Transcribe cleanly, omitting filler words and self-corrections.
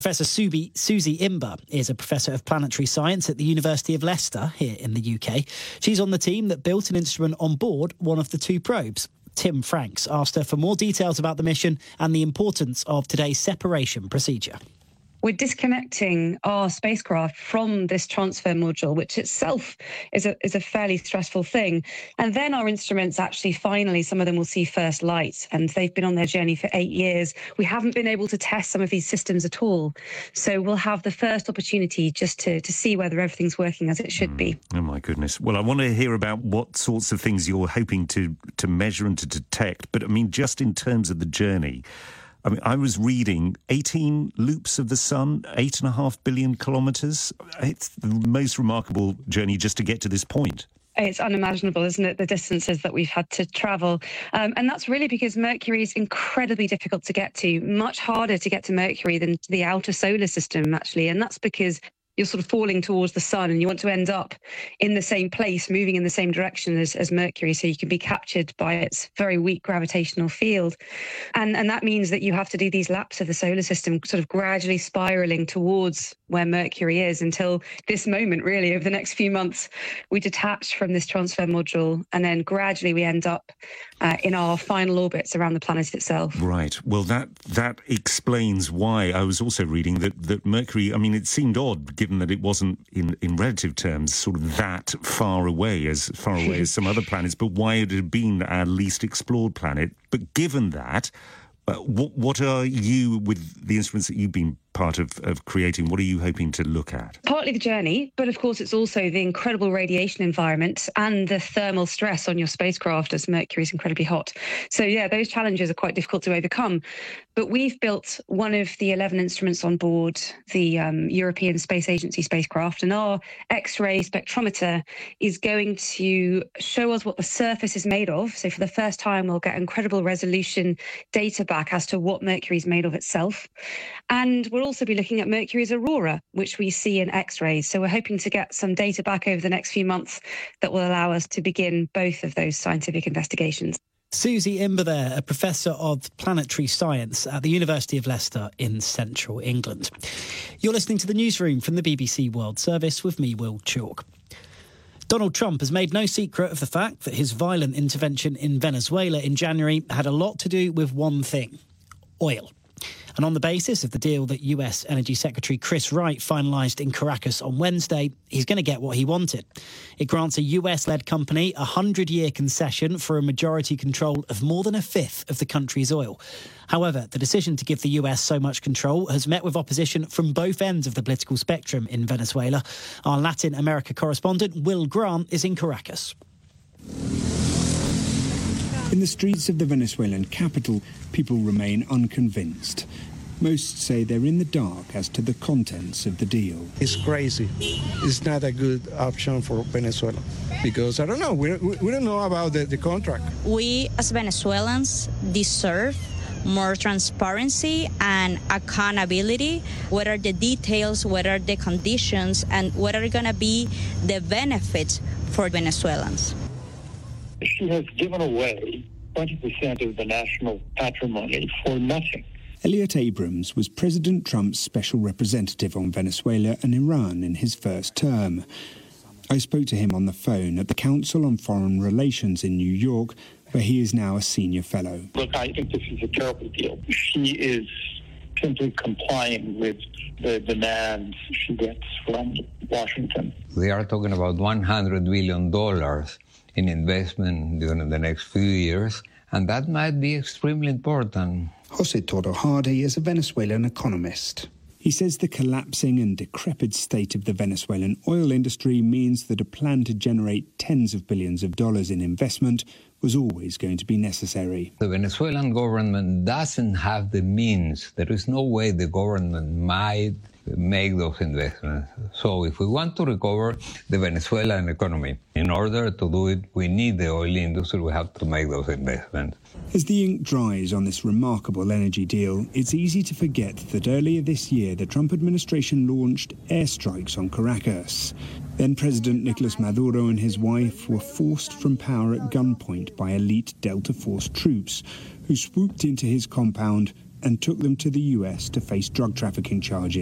Professor Susie Imber is a professor of planetary science at the University of Leicester here in the UK. She's on the team that built an instrument on board one of the two probes. Tim Franks asked her for more details about the mission and the importance of today's separation procedure. We're disconnecting our spacecraft from this transfer module, which itself is a fairly stressful thing. And then our instruments actually finally, some of them will see first light, and they've been on their journey for 8 years. We haven't been able to test some of these systems at all. So we'll have the first opportunity just to see whether everything's working as it should be. Oh, my goodness. Well, I want to hear about what sorts of things you're hoping to measure and to detect. But, I mean, just in terms of the journey, I mean, I was reading 18 loops of the sun, 8.5 billion kilometres. It's the most remarkable journey just to get to this point. It's unimaginable, isn't it, the distances that we've had to travel. And that's really because Mercury is incredibly difficult to get to, much harder to get to Mercury than to the outer solar system, actually. And that's because you're sort of falling towards the sun and you want to end up in the same place, moving in the same direction as Mercury, so you can be captured by its very weak gravitational field. And that means that you have to do these laps of the solar system, sort of gradually spiraling towards where Mercury is until this moment, really, over the next few months, we detach from this transfer module and then gradually we end up in our final orbits around the planet itself. Right. Well, that explains why I was also reading that Mercury, I mean, it seemed odd given that it wasn't in relative terms sort of that far away as some other planets, but why it had been our least explored planet. But given that, what are you, with the instruments that you've been part of creating, what are you hoping to look at? Partly the journey, but of course it's also the incredible radiation environment and the thermal stress on your spacecraft as Mercury is incredibly hot. So yeah, those challenges are quite difficult to overcome. But we've built one of the 11 instruments on board the European Space Agency spacecraft, and our X-ray spectrometer is going to show us what the surface is made of. So for the first time, we'll get incredible resolution data back as to what Mercury is made of itself. And we'll also be looking at Mercury's aurora, which we see in X-rays. So we're hoping to get some data back over the next few months that will allow us to begin both of those scientific investigations. Susie Imber there, a professor of planetary science at the University of Leicester in central England. You're listening to the newsroom from the BBC World Service with me, Will Chalk. Donald Trump has made no secret of the fact that his violent intervention in Venezuela in January had a lot to do with one thing: oil. And on the basis of the deal that US Energy Secretary Chris Wright finalised in Caracas on Wednesday, he's going to get what he wanted. It grants a US-led company a 100-year concession for a majority control of more than a fifth of the country's oil. However, the decision to give the US so much control has met with opposition from both ends of the political spectrum in Venezuela. Our Latin America correspondent, Will Grant, is in Caracas. In the streets of the Venezuelan capital, people remain unconvinced. Most say they're in the dark as to the contents of the deal. It's crazy. It's not a good option for Venezuela because, I don't know, we don't know about the contract. We as Venezuelans deserve more transparency and accountability. What are the details, what are the conditions, and what are going to be the benefits for Venezuelans? She has given away 20% of the national patrimony for nothing. Elliot Abrams was President Trump's special representative on Venezuela and Iran in his first term. I spoke to him on the phone at the Council on Foreign Relations in New York, where he is now a senior fellow. Look, I think this is a terrible deal. She is simply complying with the demands she gets from Washington. We are talking about $100 billion in investment during the next few years, and that might be extremely important. Jose Toro Hardy is a Venezuelan economist. He says the collapsing and decrepit state of the Venezuelan oil industry means that a plan to generate tens of billions of dollars in investment was always going to be necessary. The Venezuelan government doesn't have the means. There is no way the government might make those investments. So if we want to recover the Venezuelan economy, in order to do it, we need the oil industry. We have to make those investments. As the ink dries on this remarkable energy deal, it's easy to forget that earlier this year the Trump administration launched airstrikes on Caracas. Then President Nicolas Maduro and his wife were forced from power at gunpoint by elite Delta Force troops who swooped into his compound and took them to the US to face drug trafficking charges.